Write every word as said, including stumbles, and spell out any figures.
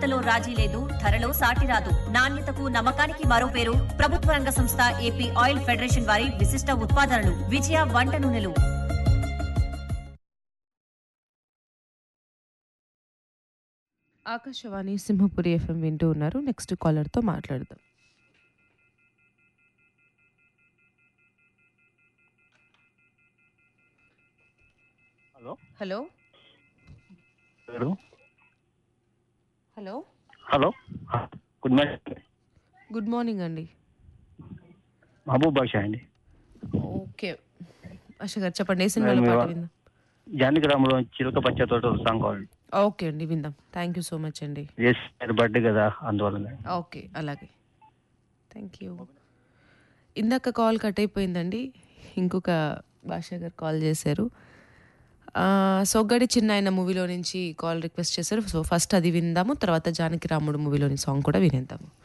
నాణ్యతలో రాజీ లేదు, ధరలో సాటి రాదు. నాణ్యతకు నమ్మకానికి మరో పేరు ప్రభుత్వ రంగ సంస్థ ఏపీ ఆయిల్ ఫెడరేషన్ వారి విశిష్ట ఉత్పాదనలు విజయ వంట నూనెలు. ఆకాశవాణి సింహపురి ఎఫ్ఎం వింటూ ఉన్నారు. నెక్స్ట్ కాలర్తో మాట్లాడదాం. Hello hello hello hello hello good morning. Good morning అండి. మహబూబ్ బాషా అండి. ఓకే ఆశ గారు చెప్పండి, ఏ సినిమాలో పాట విందాం? జానకిరాములో చిలక పచ్చ తోట సాంగ్ కావాలి. ఓకే అండి, విందాం. థ్యాంక్ యూ సో మచ్ అండి. ఎస్ బర్త్డే కదా అందువల్ల. ఓకే అలాగే, థ్యాంక్ యూ. ఇందాక కాల్ కట్ అయిపోయిందండి, ఇంకొక భాష గారు కాల్ చేశారు. సొగ్గడి చిన్నాయన మూవీలో నుంచి కాల్ రిక్వెస్ట్ చేశారు. సో ఫస్ట్ అది విందాము, తర్వాత జానకి రాముడు మూవీలోని సాంగ్ కూడా వినేద్దాము.